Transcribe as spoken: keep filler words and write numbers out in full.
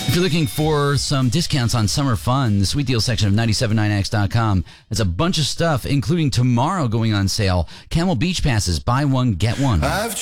If you're looking for some discounts on summer fun, the sweet deal section of nine seven nine x dot com has a bunch of stuff, including tomorrow going on sale. Camel Beach Passes, buy one, get one. I've